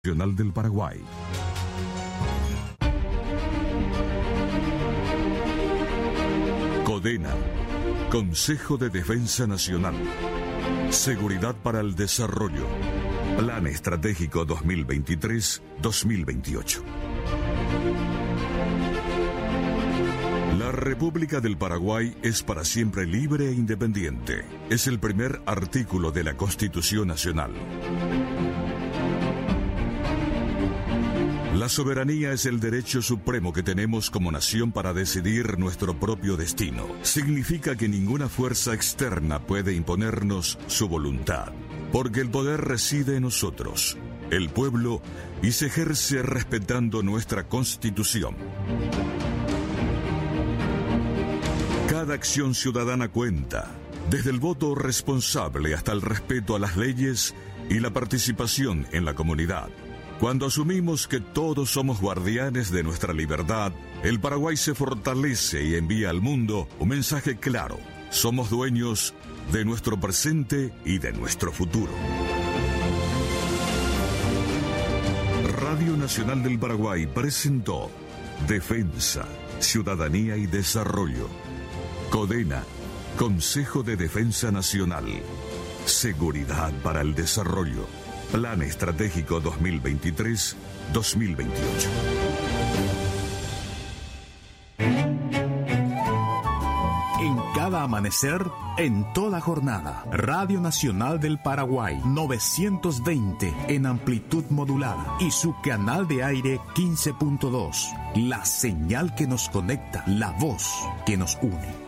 Nacional del Paraguay. CODENA, Consejo de Defensa Nacional. Seguridad para el Desarrollo. Plan Estratégico 2023-2028. La República del Paraguay es para siempre libre e independiente. Es el primer artículo de la Constitución Nacional. La soberanía es el derecho supremo que tenemos como nación para decidir nuestro propio destino. Significa que ninguna fuerza externa puede imponernos su voluntad, porque el poder reside en nosotros, el pueblo, y se ejerce respetando nuestra Constitución. Cada acción ciudadana cuenta, desde el voto responsable hasta el respeto a las leyes y la participación en la comunidad. Cuando asumimos que todos somos guardianes de nuestra libertad, el Paraguay se fortalece y envía al mundo un mensaje claro. Somos dueños de nuestro presente y de nuestro futuro. Radio Nacional del Paraguay presentó Defensa, Ciudadanía y Desarrollo. CODENA, Consejo de Defensa Nacional. Seguridad para el Desarrollo. Plan Estratégico 2023-2028. En cada amanecer, en toda jornada, Radio Nacional del Paraguay 920 en amplitud modulada y su canal de aire 15.2. La señal que nos conecta, la voz que nos une.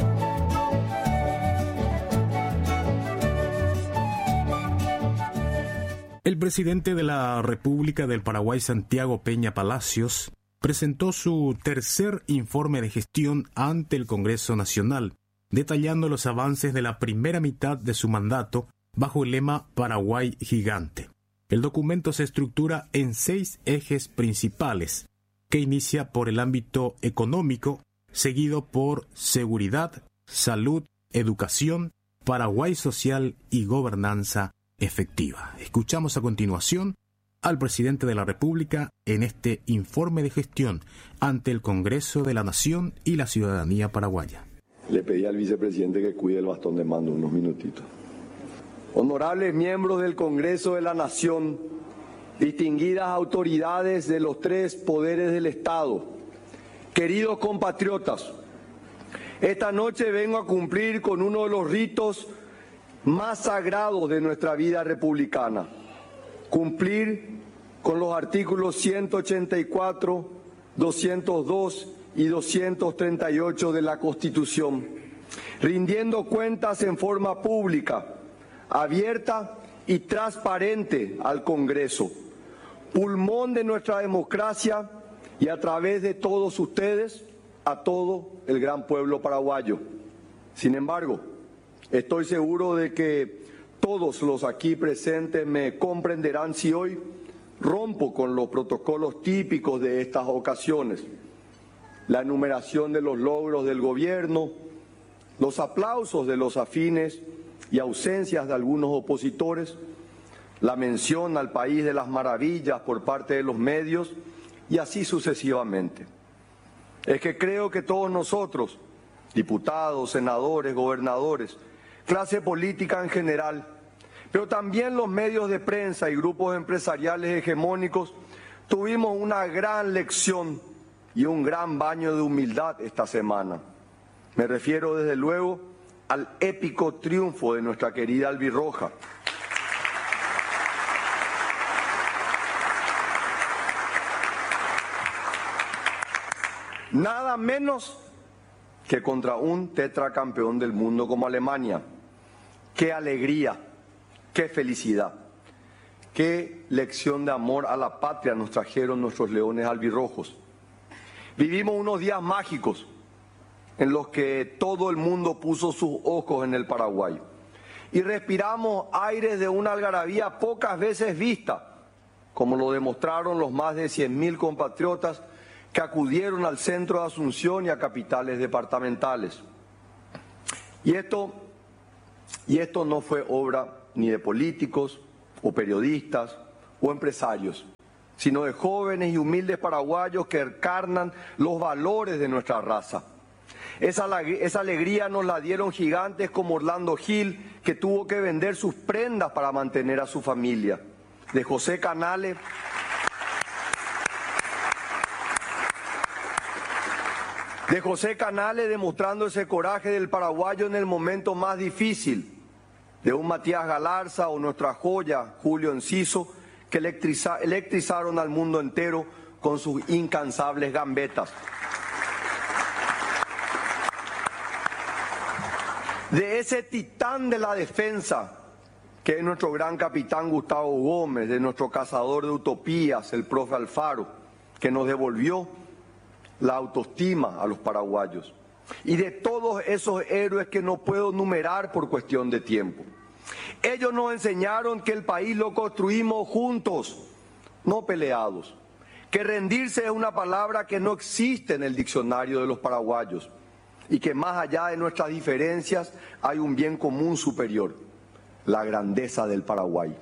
El presidente de la República del Paraguay, Santiago Peña Palacios, presentó su tercer informe de gestión ante el Congreso Nacional, detallando los avances de la primera mitad de su mandato bajo el lema Paraguay Gigante. El documento se estructura en 6 ejes principales, que inicia por el ámbito económico, seguido por seguridad, salud, educación, Paraguay social y gobernanza efectiva. Escuchamos a continuación al presidente de la República en este informe de gestión ante el Congreso de la Nación y la ciudadanía paraguaya. Le pedí al vicepresidente que cuide el bastón de mando unos minutitos. Honorables miembros del Congreso de la Nación, distinguidas autoridades de los 3 poderes del Estado, queridos compatriotas, esta noche vengo a cumplir con uno de los ritos más sagrados de nuestra vida republicana, cumplir con los artículos 184, 202 y 238 de la Constitución, rindiendo cuentas en forma pública, abierta y transparente al Congreso, pulmón de nuestra democracia, y a través de todos ustedes, a todo el gran pueblo paraguayo. Sin embargo, estoy seguro de que todos los aquí presentes me comprenderán si hoy rompo con los protocolos típicos de estas ocasiones. La enumeración de los logros del gobierno, los aplausos de los afines y ausencias de algunos opositores, la mención al país de las maravillas por parte de los medios y así sucesivamente. Es que creo que todos nosotros, diputados, senadores, gobernadores, clase política en general, pero también los medios de prensa y grupos empresariales hegemónicos, tuvimos una gran lección y un gran baño de humildad esta semana. Me refiero desde luego al épico triunfo de nuestra querida albirroja. Nada menos que contra un tetracampeón del mundo como Alemania. Qué alegría, qué felicidad, qué lección de amor a la patria nos trajeron nuestros leones albirrojos. Vivimos unos días mágicos en los que todo el mundo puso sus ojos en el Paraguay y respiramos aires de una algarabía pocas veces vista, como lo demostraron los más de 100.000 compatriotas que acudieron al centro de Asunción y a capitales departamentales. Y esto no fue obra ni de políticos o periodistas o empresarios, sino de jóvenes y humildes paraguayos que encarnan los valores de nuestra raza. Esa alegría nos la dieron gigantes como Orlando Gil, que tuvo que vender sus prendas para mantener a su familia. De José Canale, demostrando ese coraje del paraguayo en el momento más difícil. De un Matías Galarza o nuestra joya, Julio Enciso, que electrizaron al mundo entero con sus incansables gambetas. De ese titán de la defensa, que es nuestro gran capitán Gustavo Gómez, de nuestro cazador de utopías, el profe Alfaro, que nos devolvió la autoestima a los paraguayos. Y de todos esos héroes que no puedo numerar por cuestión de tiempo. Ellos nos enseñaron que el país lo construimos juntos, no peleados. Que rendirse es una palabra que no existe en el diccionario de los paraguayos. Y que más allá de nuestras diferencias hay un bien común superior, la grandeza del Paraguay.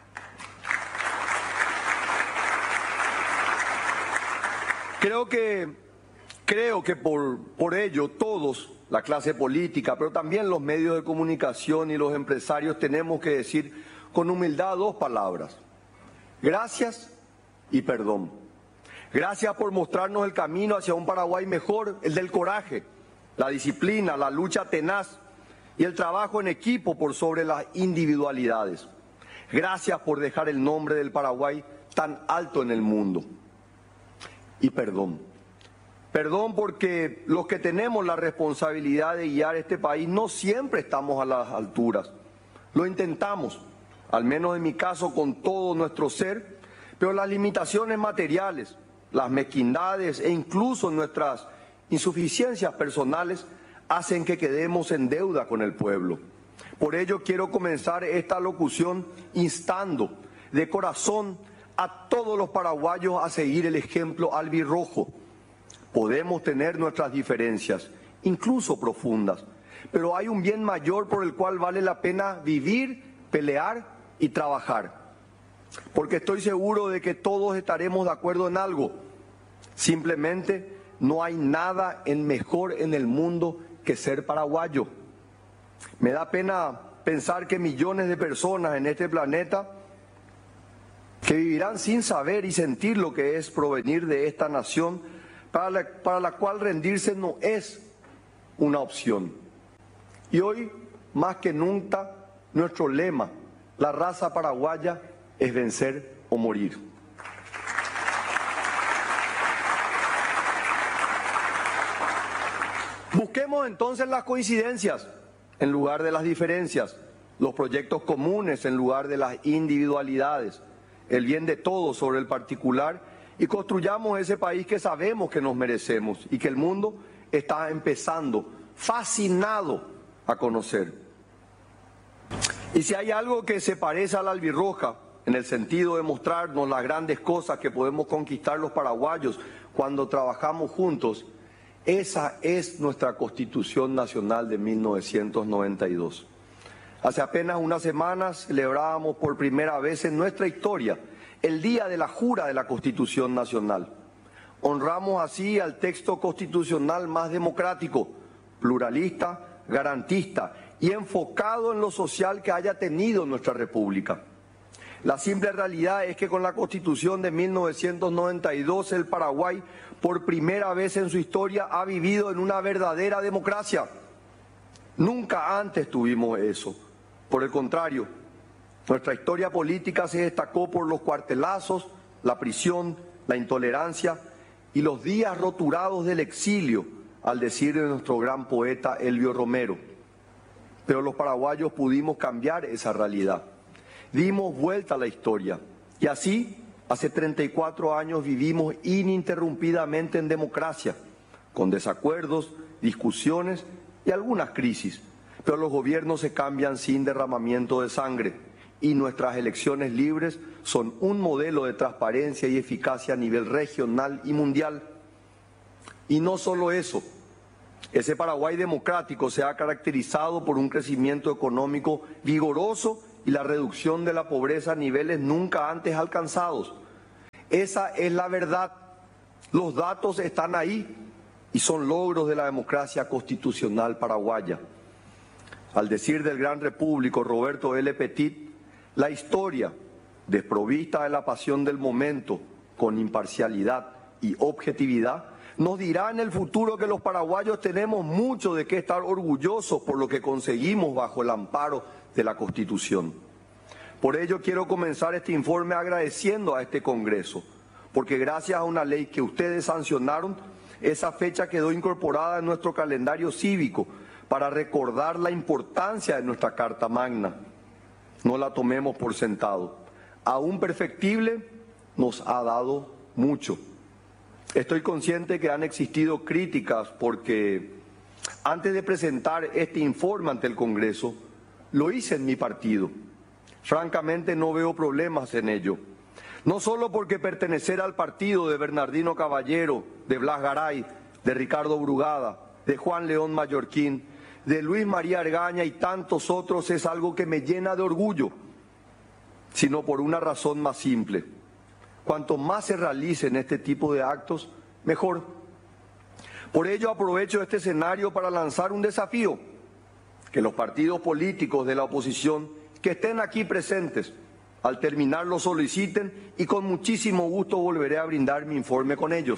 Creo que por ello todos, la clase política, pero también los medios de comunicación y los empresarios, tenemos que decir con humildad dos palabras: gracias y perdón. Gracias por mostrarnos el camino hacia un Paraguay mejor, el del coraje, la disciplina, la lucha tenaz y el trabajo en equipo por sobre las individualidades. Gracias por dejar el nombre del Paraguay tan alto en el mundo. Y perdón. Perdón porque los que tenemos la responsabilidad de guiar este país no siempre estamos a las alturas. Lo intentamos, al menos en mi caso, con todo nuestro ser, pero las limitaciones materiales, las mezquindades e incluso nuestras insuficiencias personales hacen que quedemos en deuda con el pueblo. Por ello quiero comenzar esta locución instando de corazón a todos los paraguayos a seguir el ejemplo albirrojo. Podemos tener nuestras diferencias, incluso profundas, pero hay un bien mayor por el cual vale la pena vivir, pelear y trabajar. Porque estoy seguro de que todos estaremos de acuerdo en algo. Simplemente no hay nada mejor en el mundo que ser paraguayo. Me da pena pensar que millones de personas en este planeta que vivirán sin saber y sentir lo que es provenir de esta nación para la cual rendirse no es una opción. Y hoy, más que nunca, nuestro lema, la raza paraguaya, es vencer o morir. Busquemos entonces las coincidencias en lugar de las diferencias, los proyectos comunes en lugar de las individualidades, el bien de todos sobre el particular, y construyamos ese país que sabemos que nos merecemos y que el mundo está empezando, fascinado, a conocer. Y si hay algo que se parece a la albirroja, en el sentido de mostrarnos las grandes cosas que podemos conquistar los paraguayos cuando trabajamos juntos, esa es nuestra Constitución Nacional de 1992. Hace apenas unas semanas celebrábamos por primera vez en nuestra historia el día de la jura de la Constitución Nacional. Honramos así al texto constitucional más democrático, pluralista, garantista y enfocado en lo social que haya tenido nuestra República. La simple realidad es que con la Constitución de 1992 el Paraguay, por primera vez en su historia, ha vivido en una verdadera democracia. Nunca antes tuvimos eso. Por el contrario, nuestra historia política se destacó por los cuartelazos, la prisión, la intolerancia y los días roturados del exilio, al decir de nuestro gran poeta Elvio Romero. Pero los paraguayos pudimos cambiar esa realidad. Dimos vuelta a la historia y así, hace 34 años vivimos ininterrumpidamente en democracia, con desacuerdos, discusiones y algunas crisis, pero los gobiernos se cambian sin derramamiento de sangre y nuestras elecciones libres son un modelo de transparencia y eficacia a nivel regional y mundial. Y no solo eso, ese Paraguay democrático se ha caracterizado por un crecimiento económico vigoroso y la reducción de la pobreza a niveles nunca antes alcanzados. Esa es la verdad. Los datos están ahí y son logros de la democracia constitucional paraguaya. Al decir del gran repúblico Roberto L. Petit, la historia, desprovista de la pasión del momento, con imparcialidad y objetividad, nos dirá en el futuro que los paraguayos tenemos mucho de qué estar orgullosos por lo que conseguimos bajo el amparo de la Constitución. Por ello quiero comenzar este informe agradeciendo a este Congreso, porque gracias a una ley que ustedes sancionaron, esa fecha quedó incorporada en nuestro calendario cívico para recordar la importancia de nuestra Carta Magna. No la tomemos por sentado. Aún perfectible, nos ha dado mucho. Estoy consciente que han existido críticas porque antes de presentar este informe ante el Congreso, lo hice en mi partido. Francamente no veo problemas en ello. No solo porque pertenecer al partido de Bernardino Caballero, de Blas Garay, de Ricardo Brugada, de Juan León Mallorquín, de Luis María Argaña y tantos otros es algo que me llena de orgullo, sino por una razón más simple. Cuanto más se realicen este tipo de actos, mejor. Por ello aprovecho este escenario para lanzar un desafío, que los partidos políticos de la oposición que estén aquí presentes, al terminar lo soliciten y con muchísimo gusto volveré a brindar mi informe con ellos.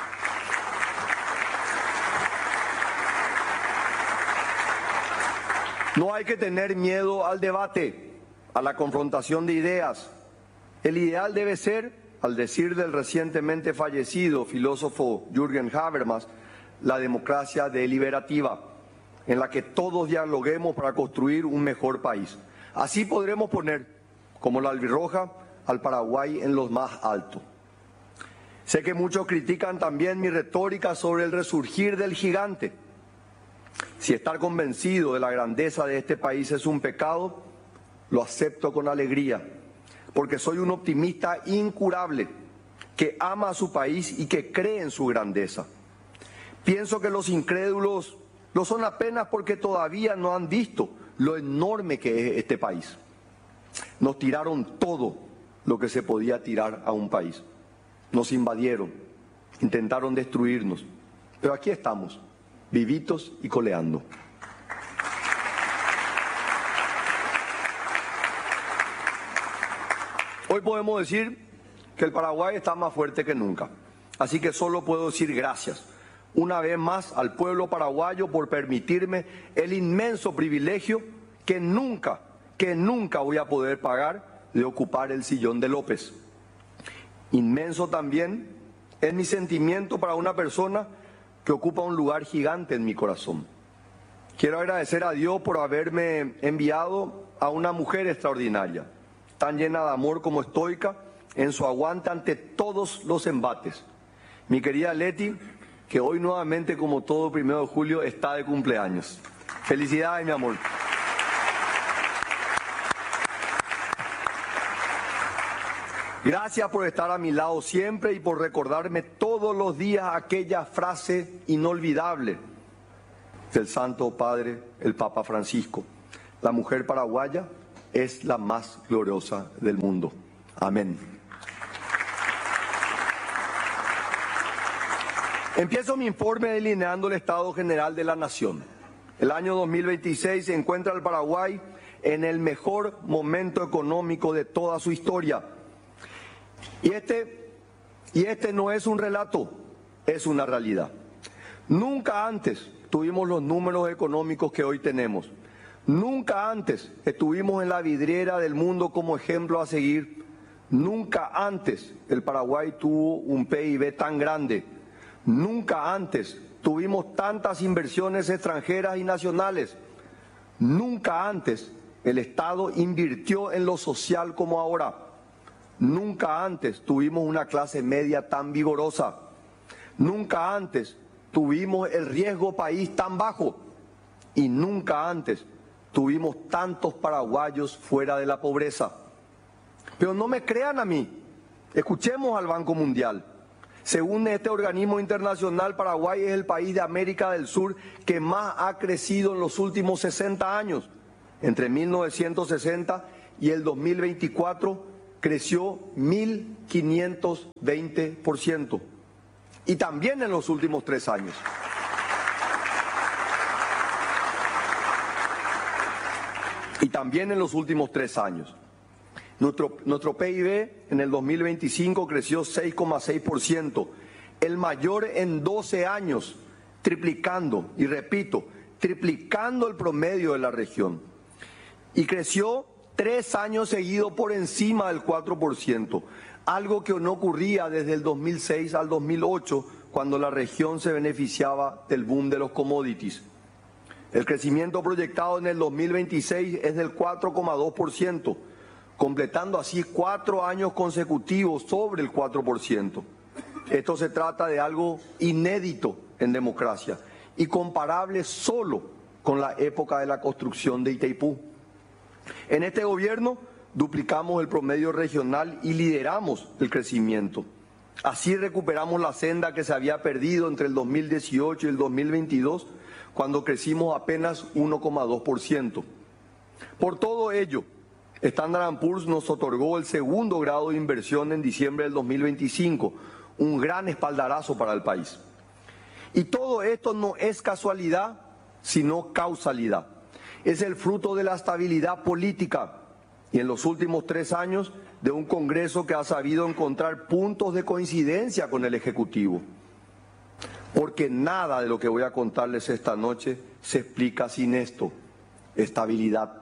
No hay que tener miedo al debate, a la confrontación de ideas. El ideal debe ser, al decir del recientemente fallecido filósofo Jürgen Habermas, la democracia deliberativa, en la que todos dialoguemos para construir un mejor país. Así podremos poner, como la albirroja, al Paraguay en los más altos. Sé que muchos critican también mi retórica sobre el resurgir del gigante. Si estar convencido de la grandeza de este país es un pecado, lo acepto con alegría, porque soy un optimista incurable, que ama a su país y que cree en su grandeza. Pienso que los incrédulos lo son apenas porque todavía no han visto lo enorme que es este país. Nos tiraron todo lo que se podía tirar a un país. Nos invadieron, intentaron destruirnos, pero aquí estamos, vivitos y coleando. Hoy podemos decir que el Paraguay está más fuerte que nunca, así que solo puedo decir gracias una vez más al pueblo paraguayo por permitirme el inmenso privilegio que nunca voy a poder pagar de ocupar el sillón de López. Inmenso también es mi sentimiento para una persona que ocupa un lugar gigante en mi corazón. Quiero agradecer a Dios por haberme enviado a una mujer extraordinaria, tan llena de amor como estoica en su aguante ante todos los embates. Mi querida Leti, que hoy nuevamente, como todo 1 de julio, está de cumpleaños. Felicidades, mi amor. Gracias por estar a mi lado siempre y por recordarme todos los días aquella frase inolvidable del Santo Padre, el Papa Francisco: la mujer paraguaya es la más gloriosa del mundo. Amén. Empiezo mi informe delineando el estado general de la nación. El año 2026 se encuentra el Paraguay en el mejor momento económico de toda su historia. Y este no es un relato, es una realidad. Nunca antes tuvimos los números económicos que hoy tenemos. Nunca antes estuvimos en la vidriera del mundo como ejemplo a seguir. Nunca antes el Paraguay tuvo un PIB tan grande. Nunca antes tuvimos tantas inversiones extranjeras y nacionales. Nunca antes el Estado invirtió en lo social como ahora. Nunca antes tuvimos una clase media tan vigorosa. Nunca antes tuvimos el riesgo país tan bajo. Y nunca antes tuvimos tantos paraguayos fuera de la pobreza. Pero no me crean a mí. Escuchemos al Banco Mundial. Según este organismo internacional, Paraguay es el país de América del Sur que más ha crecido en los últimos 60 años. Entre 1960 y el 2024 creció 1.520%. Y también en los últimos 3 años. Y también en los últimos 3 años. Nuestro PIB en el 2025 creció 6,6%, el mayor en 12 años, triplicando, y repito, triplicando el promedio de la región. Y creció 3 años seguidos por encima del 4%, algo que no ocurría desde el 2006 al 2008, cuando la región se beneficiaba del boom de los commodities. El crecimiento proyectado en el 2026 es del 4,2%, completando así 4 años consecutivos sobre el 4%. Esto se trata de algo inédito en democracia y comparable solo con la época de la construcción de Itaipú. En este gobierno duplicamos el promedio regional y lideramos el crecimiento. Así recuperamos la senda que se había perdido entre el 2018 y el 2022, cuando crecimos apenas 1,2%. Por todo ello, Standard & Poor's nos otorgó el segundo grado de inversión en diciembre del 2025, un gran espaldarazo para el país. Y todo esto no es casualidad, sino causalidad. Es el fruto de la estabilidad política y en los últimos 3 años de un Congreso que ha sabido encontrar puntos de coincidencia con el Ejecutivo. Porque nada de lo que voy a contarles esta noche se explica sin esto: estabilidad.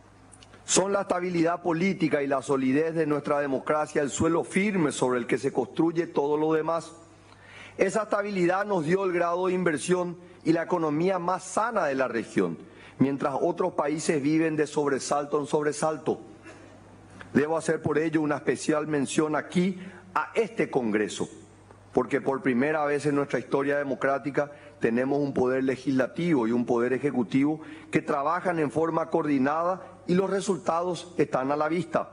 Son la estabilidad política y la solidez de nuestra democracia el suelo firme sobre el que se construye todo lo demás. Esa estabilidad nos dio el grado de inversión y la economía más sana de la región, mientras otros países viven de sobresalto en sobresalto. Debo hacer por ello una especial mención aquí a este Congreso, porque por primera vez en nuestra historia democrática tenemos un poder legislativo y un poder ejecutivo que trabajan en forma coordinada y los resultados están a la vista.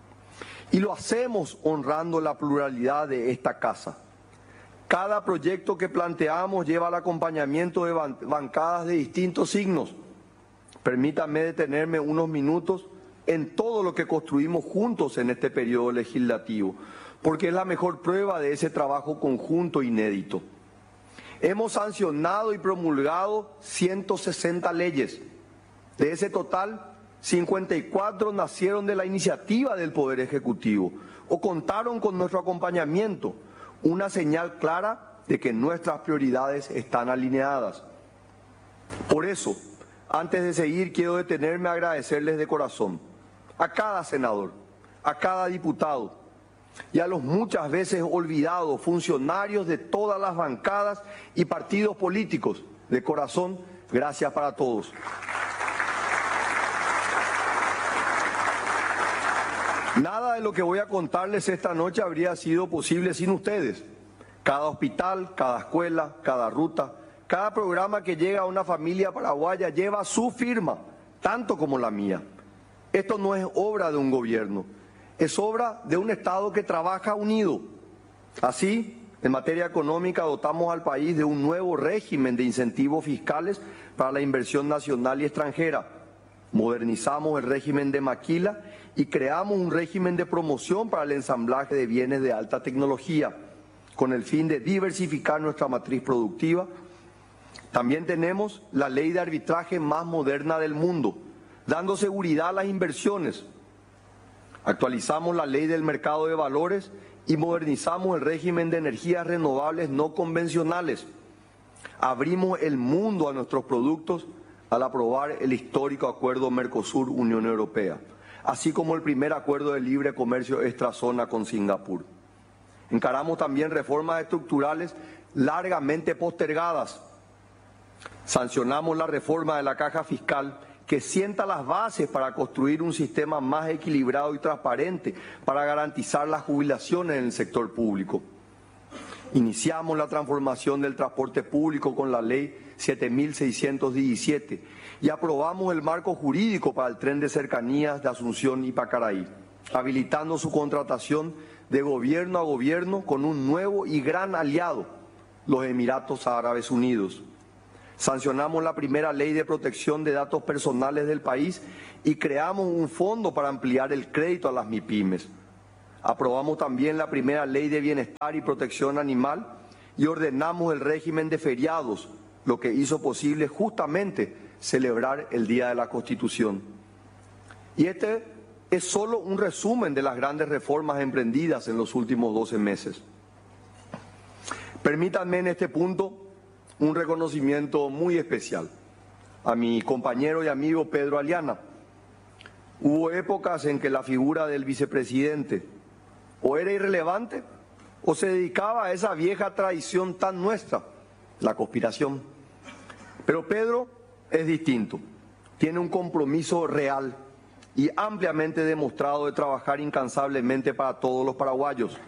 Y lo hacemos honrando la pluralidad de esta casa. Cada proyecto que planteamos lleva el acompañamiento de bancadas de distintos signos. Permítanme detenerme unos minutos en todo lo que construimos juntos en este periodo legislativo, porque es la mejor prueba de ese trabajo conjunto inédito. Hemos sancionado y promulgado 160 leyes. De ese total, 54 nacieron de la iniciativa del Poder Ejecutivo o contaron con nuestro acompañamiento, una señal clara de que nuestras prioridades están alineadas. Por eso, antes de seguir, quiero detenerme a agradecerles de corazón a cada senador, a cada diputado y a los muchas veces olvidados funcionarios de todas las bancadas y partidos políticos. De corazón, gracias para todos. Nada de lo que voy a contarles esta noche habría sido posible sin ustedes. Cada hospital, cada escuela, cada ruta, cada programa que llega a una familia paraguaya lleva su firma, tanto como la mía. Esto no es obra de un gobierno, es obra de un Estado que trabaja unido. Así, en materia económica, dotamos al país de un nuevo régimen de incentivos fiscales para la inversión nacional y extranjera. Modernizamos el régimen de maquila y creamos un régimen de promoción para el ensamblaje de bienes de alta tecnología, con el fin de diversificar nuestra matriz productiva. También tenemos la ley de arbitraje más moderna del mundo, dando seguridad a las inversiones. Actualizamos la ley del mercado de valores y modernizamos el régimen de energías renovables no convencionales. Abrimos el mundo a nuestros productos al aprobar el histórico acuerdo Mercosur-Unión Europea, así como el primer acuerdo de libre comercio extrazona con Singapur. Encaramos también reformas estructurales largamente postergadas. Sancionamos la reforma de la caja fiscal que sienta las bases para construir un sistema más equilibrado y transparente para garantizar las jubilaciones en el sector público. Iniciamos la transformación del transporte público con la ley 7.617 y aprobamos el marco jurídico para el tren de cercanías de Asunción y Pacaraí, habilitando su contratación de gobierno a gobierno con un nuevo y gran aliado, los Emiratos Árabes Unidos. Sancionamos la primera ley de protección de datos personales del país y creamos un fondo para ampliar el crédito a las MIPYMES. Aprobamos también la primera ley de bienestar y protección animal y ordenamos el régimen de feriados, lo que hizo posible justamente celebrar el Día de la Constitución. Y este es solo un resumen de las grandes reformas emprendidas en los últimos 12 meses. Permítanme en este punto un reconocimiento muy especial a mi compañero y amigo Pedro Aliana. Hubo épocas en que la figura del vicepresidente o era irrelevante o se dedicaba a esa vieja tradición tan nuestra, la conspiración. Pero Pedro es distinto, tiene un compromiso real y ampliamente demostrado de trabajar incansablemente para todos los paraguayos.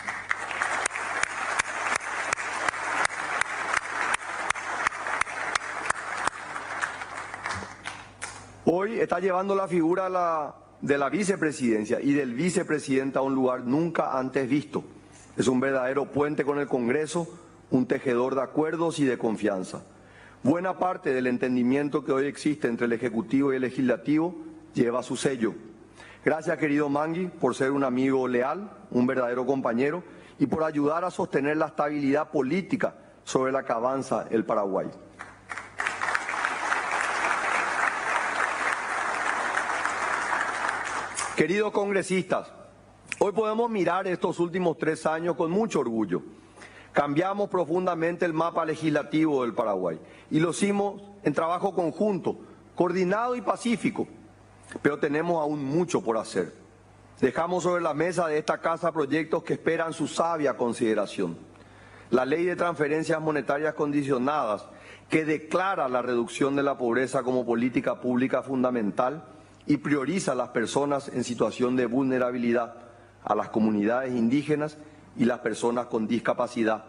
Hoy está llevando la figura de la vicepresidencia y del vicepresidente a un lugar nunca antes visto. Es un verdadero puente con el Congreso, un tejedor de acuerdos y de confianza. Buena parte del entendimiento que hoy existe entre el Ejecutivo y el Legislativo lleva su sello. Gracias, querido Mangui, por ser un amigo leal, un verdadero compañero y por ayudar a sostener la estabilidad política sobre la que avanza el Paraguay. Queridos congresistas, hoy podemos mirar estos últimos 3 años con mucho orgullo. Cambiamos profundamente el mapa legislativo del Paraguay y lo hicimos en trabajo conjunto, coordinado y pacífico, pero tenemos aún mucho por hacer. Dejamos sobre la mesa de esta casa proyectos que esperan su sabia consideración. La ley de transferencias monetarias condicionadas, que declara la reducción de la pobreza como política pública fundamental y prioriza a las personas en situación de vulnerabilidad, a las comunidades indígenas y las personas con discapacidad.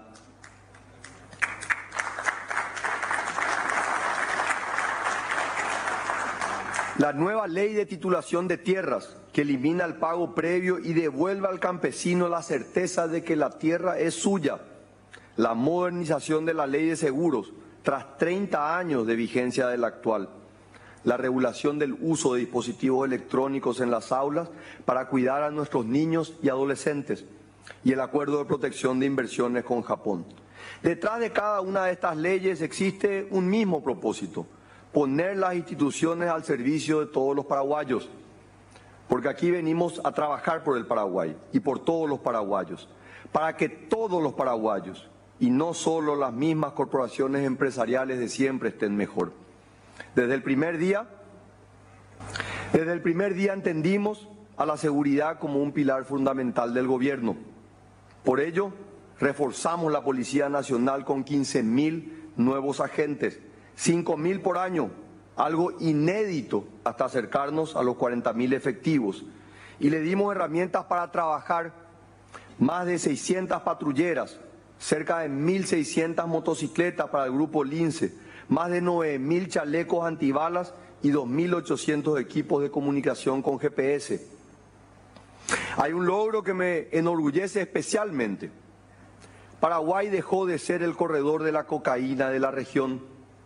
La nueva ley de titulación de tierras, que elimina el pago previo y devuelve al campesino la certeza de que la tierra es suya. La modernización de la ley de seguros, tras 30 años de vigencia de la actual. La regulación del uso de dispositivos electrónicos en las aulas para cuidar a nuestros niños y adolescentes y el acuerdo de protección de inversiones con Japón. Detrás de cada una de estas leyes existe un mismo propósito: poner las instituciones al servicio de todos los paraguayos, porque aquí venimos a trabajar por el Paraguay y por todos los paraguayos, para que todos los paraguayos y no solo las mismas corporaciones empresariales de siempre estén mejor. Desde el primer día entendimos a la seguridad como un pilar fundamental del gobierno. Por ello, reforzamos la Policía Nacional con 15.000 nuevos agentes, 5.000 por año, algo inédito hasta acercarnos a los 40.000 efectivos. Y le dimos herramientas para trabajar, más de 600 patrulleras, cerca de 1.600 motocicletas para el grupo Lince, más de 9.000 chalecos antibalas y 2.800 equipos de comunicación con GPS. Hay un logro que me enorgullece especialmente. Paraguay dejó de ser el corredor de la cocaína de la región.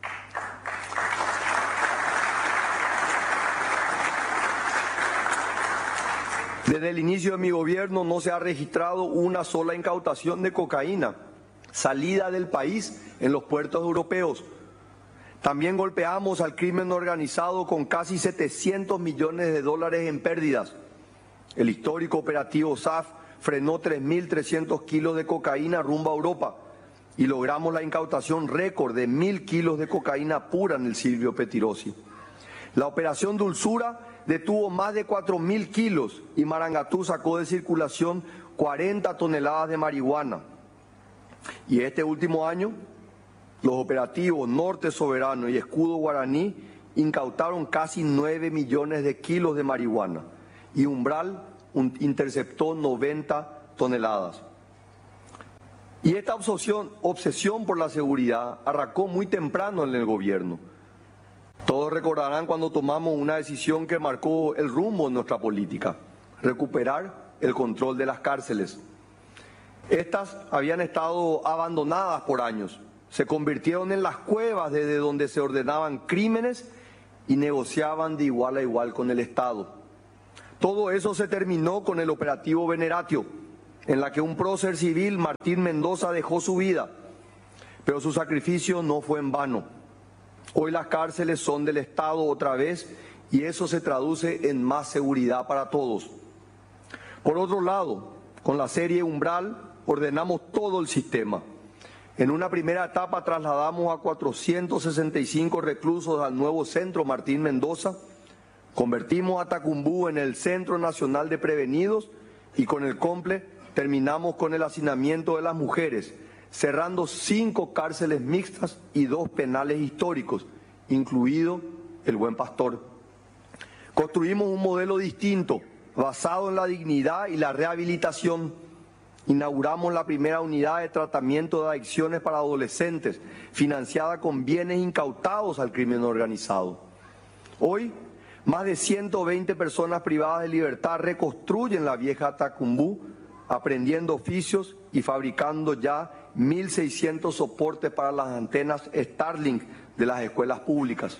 Desde el inicio de mi gobierno no se ha registrado una sola incautación de cocaína salida del país en los puertos europeos. También golpeamos al crimen organizado con casi 700 millones de dólares en pérdidas. El histórico operativo SAF frenó 3.300 kilos de cocaína rumbo a Europa y logramos la incautación récord de 1.000 kilos de cocaína pura en el Silvio Petirosi. La operación Dulzura detuvo más de 4.000 kilos y Marangatú sacó de circulación 40 toneladas de marihuana. Y este último año, los operativos Norte Soberano y Escudo Guaraní incautaron casi 9 millones de kilos de marihuana y Umbral interceptó 90 toneladas. Y esta obsesión por la seguridad arrancó muy temprano en el gobierno. Todos recordarán cuando tomamos una decisión que marcó el rumbo en nuestra política: recuperar el control de las cárceles. Estas habían estado abandonadas por años se convirtieron en las cuevas desde donde se ordenaban crímenes y negociaban de igual a igual con el Estado. Todo eso se terminó con el operativo Veneratio, en la que un prócer civil, Martín Mendoza, dejó su vida, pero su sacrificio no fue en vano. Hoy las cárceles son del Estado otra vez y eso se traduce en más seguridad para todos. Por otro lado, con la serie Umbral ordenamos todo el sistema. En una primera etapa trasladamos a 465 reclusos al nuevo centro Martín Mendoza, convertimos a Tacumbú en el Centro Nacional de Prevenidos y con el COMPLE terminamos con el hacinamiento de las mujeres, cerrando 5 cárceles mixtas y 2 penales históricos, incluido el Buen Pastor. Construimos un modelo distinto, basado en la dignidad y la rehabilitación. Inauguramos la primera unidad de tratamiento de adicciones para adolescentes, financiada con bienes incautados al crimen organizado. Hoy, más de 120 personas privadas de libertad reconstruyen la vieja Tacumbú, aprendiendo oficios y fabricando ya 1.600 soportes para las antenas Starlink de las escuelas públicas.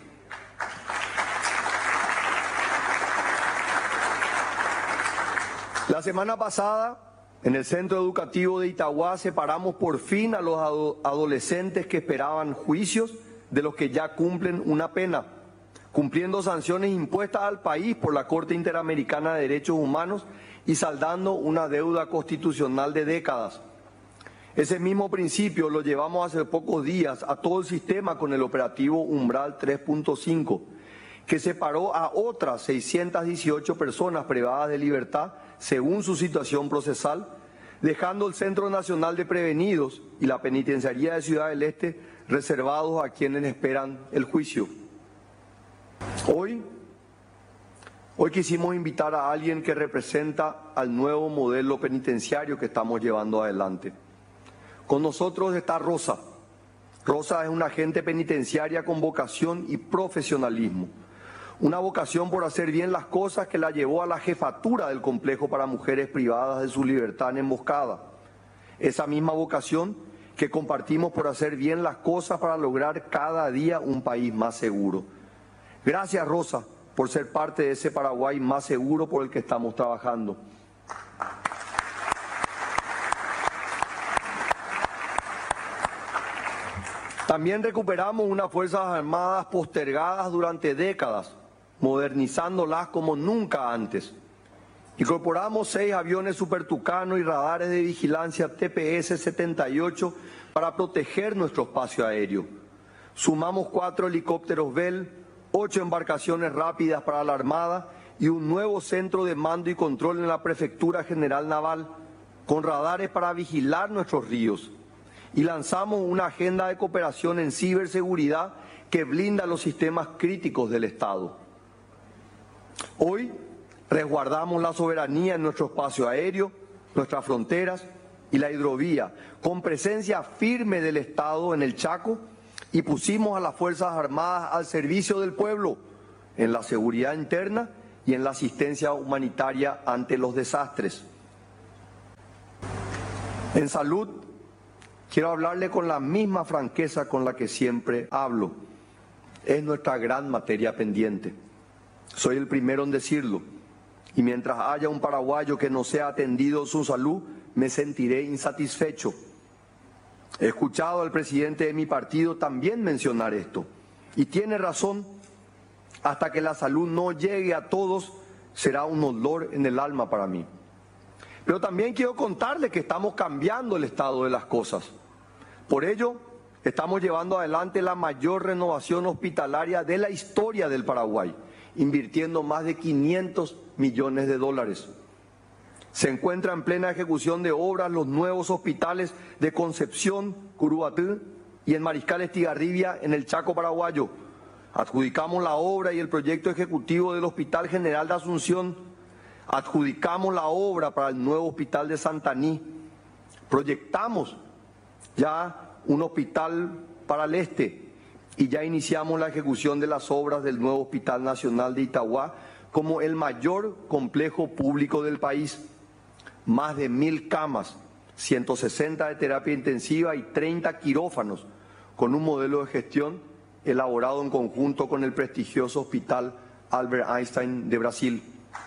La semana pasada, en el centro educativo de Itagua, separamos por fin a los adolescentes que esperaban juicios de los que ya cumplen una pena, cumpliendo sanciones impuestas al país por la Corte Interamericana de Derechos Humanos y saldando una deuda constitucional de décadas. Ese mismo principio lo llevamos hace pocos días a todo el sistema con el operativo Umbral 3.5, que separó a otras 618 personas privadas de libertad según su situación procesal, dejando el Centro Nacional de Prevenidos y la Penitenciaría de Ciudad del Este reservados a quienes esperan el juicio. Hoy quisimos invitar a alguien que representa al nuevo modelo penitenciario que estamos llevando adelante. Con nosotros está Rosa. Rosa es una agente penitenciaria con vocación y profesionalismo. Una vocación por hacer bien las cosas que la llevó a la jefatura del complejo para mujeres privadas de su libertad en Emboscada. Esa misma vocación que compartimos por hacer bien las cosas para lograr cada día un país más seguro. Gracias, Rosa, por ser parte de ese Paraguay más seguro por el que estamos trabajando. También recuperamos unas Fuerzas Armadas postergadas durante décadas, modernizándolas como nunca antes. Incorporamos 6 aviones Super Tucano y radares de vigilancia TPS-78 para proteger nuestro espacio aéreo. Sumamos 4 helicópteros Bell, 8 embarcaciones rápidas para la Armada y un nuevo centro de mando y control en la Prefectura General Naval, con radares para vigilar nuestros ríos. Y lanzamos una agenda de cooperación en ciberseguridad que blinda los sistemas críticos del Estado. Hoy resguardamos la soberanía en nuestro espacio aéreo, nuestras fronteras y la hidrovía, con presencia firme del Estado en el Chaco, y pusimos a las Fuerzas Armadas al servicio del pueblo, en la seguridad interna y en la asistencia humanitaria ante los desastres. En salud, quiero hablarle con la misma franqueza con la que siempre hablo. Es nuestra gran materia pendiente. Soy el primero en decirlo. Y mientras haya un paraguayo que no sea atendido su salud, me sentiré insatisfecho. He escuchado al presidente de mi partido también mencionar esto. Y tiene razón. Hasta que la salud no llegue a todos, será un dolor en el alma para mí. Pero también quiero contarle que estamos cambiando el estado de las cosas. Por ello, estamos llevando adelante la mayor renovación hospitalaria de la historia del Paraguay, invirtiendo más de 500 millones de dólares. Se encuentra en plena ejecución de obras los nuevos hospitales de Concepción, Curuatí y en Mariscal Estigarribia, en el Chaco paraguayo. Adjudicamos la obra y el proyecto ejecutivo del Hospital General de Asunción. Adjudicamos la obra para el nuevo hospital de Santaní. Proyectamos ya un hospital para el este y ya iniciamos la ejecución de las obras del nuevo Hospital Nacional de Itagua como el mayor complejo público del país. Más de 1.000 camas, 160 de terapia intensiva y 30 quirófanos, con un modelo de gestión elaborado en conjunto con el prestigioso Hospital Albert Einstein de Brasil.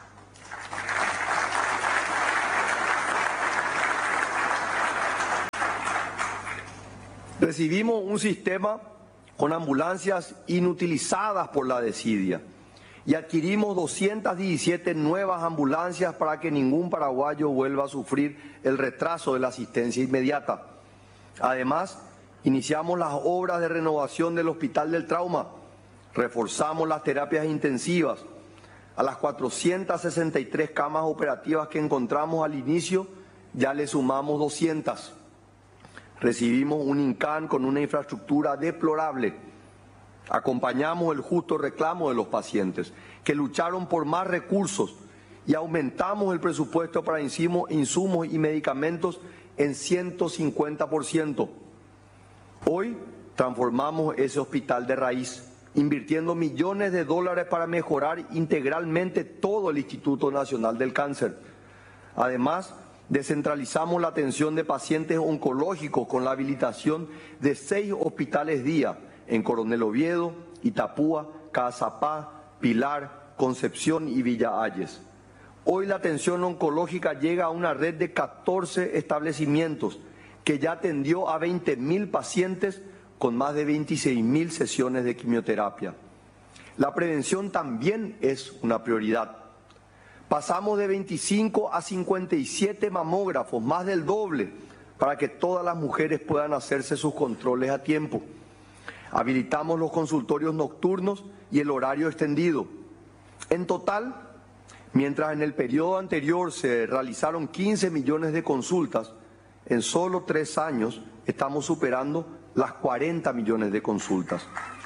Recibimos un sistema con ambulancias inutilizadas por la desidia y adquirimos 217 nuevas ambulancias para que ningún paraguayo vuelva a sufrir el retraso de la asistencia inmediata. Además, iniciamos las obras de renovación del Hospital del Trauma, reforzamos las terapias intensivas. A las 463 camas operativas que encontramos al inicio, ya le sumamos 200. Recibimos un INCAN con una infraestructura deplorable. Acompañamos el justo reclamo de los pacientes, que lucharon por más recursos, y aumentamos el presupuesto para insumos y medicamentos en 150%. Hoy transformamos ese hospital de raíz, invirtiendo millones de dólares para mejorar integralmente todo el Instituto Nacional del Cáncer. Además, descentralizamos la atención de pacientes oncológicos con la habilitación de 6 hospitales día en Coronel Oviedo, Itapúa, Caazapá, Pilar, Concepción y Villa Ayes. Hoy la atención oncológica llega a una red de 14 establecimientos que ya atendió a 20.000 pacientes con más de 26.000 sesiones de quimioterapia. La prevención también es una prioridad. Pasamos de 25 a 57 mamógrafos, más del doble, para que todas las mujeres puedan hacerse sus controles a tiempo. Habilitamos los consultorios nocturnos y el horario extendido. En total, mientras en el periodo anterior se realizaron 15 millones de consultas, en solo 3 años estamos superando las 40 millones de consultas.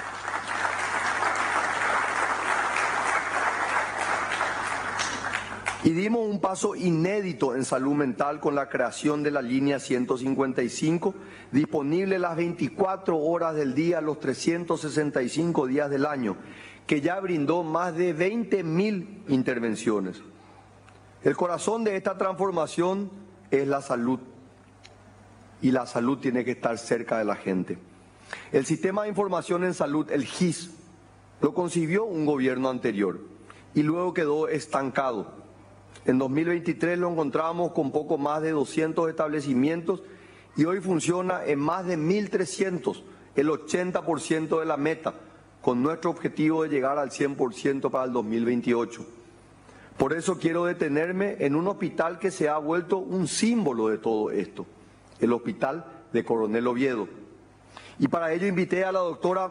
Y dimos un paso inédito en salud mental con la creación de la línea 155, disponible las 24 horas del día, los 365 días del año, que ya brindó más de 20.000 intervenciones. El corazón de esta transformación es la salud, y la salud tiene que estar cerca de la gente. El Sistema de Información en Salud, el GIS, lo concibió un gobierno anterior y luego quedó estancado. En 2023 lo encontramos con poco más de 200 establecimientos y hoy funciona en más de 1.300, el 80% de la meta, con nuestro objetivo de llegar al 100% para el 2028. Por eso quiero detenerme en un hospital que se ha vuelto un símbolo de todo esto, el Hospital de Coronel Oviedo. Y para ello invité a la doctora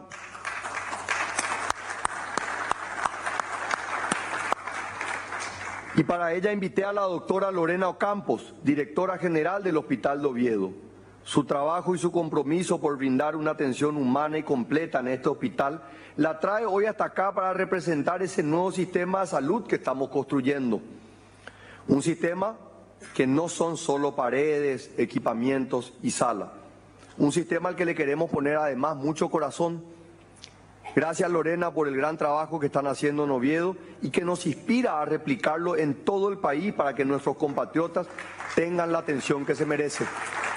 Lorena Ocampos, directora general del Hospital de Oviedo. Su trabajo y su compromiso por brindar una atención humana y completa en este hospital la trae hoy hasta acá para representar ese nuevo sistema de salud que estamos construyendo. Un sistema que no son solo paredes, equipamientos y sala. Un sistema al que le queremos poner además mucho corazón. Gracias, Lorena, por el gran trabajo que están haciendo en Oviedo y que nos inspira a replicarlo en todo el país para que nuestros compatriotas tengan la atención que se merecen.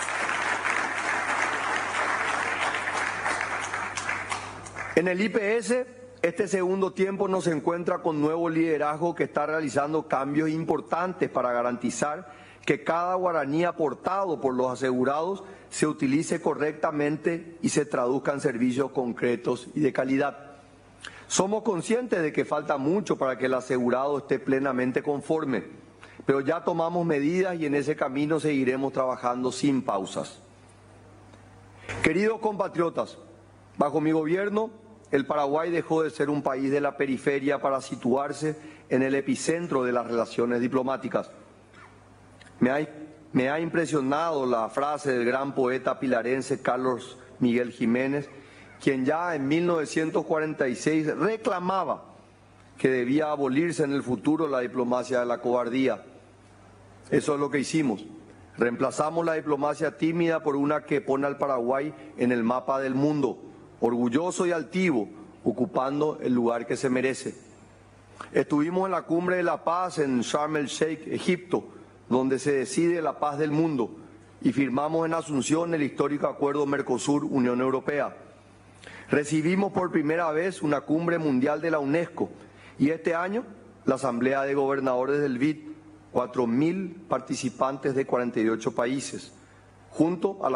En el IPS, este segundo tiempo nos encuentra con nuevo liderazgo que está realizando cambios importantes para garantizar que cada guaraní aportado por los asegurados se utilice correctamente y se traduzca en servicios concretos y de calidad. Somos conscientes de que falta mucho para que el asegurado esté plenamente conforme, pero ya tomamos medidas y en ese camino seguiremos trabajando sin pausas. Queridos compatriotas, bajo mi gobierno, el Paraguay dejó de ser un país de la periferia para situarse en el epicentro de las relaciones diplomáticas. Me ha impresionado la frase del gran poeta pilarense Carlos Miguel Jiménez, quien ya en 1946 reclamaba que debía abolirse en el futuro la diplomacia de la cobardía. Eso es lo que hicimos. Reemplazamos la diplomacia tímida por una que pone al Paraguay en el mapa del mundo, orgulloso y altivo, ocupando el lugar que se merece. Estuvimos en la Cumbre de la Paz en Sharm el Sheikh, Egipto, donde se decide la paz del mundo, y firmamos en Asunción el histórico acuerdo Mercosur-Unión Europea. Recibimos por primera vez una cumbre mundial de la UNESCO y este año la Asamblea de Gobernadores del BID, 4.000 participantes de 48 países, junto a la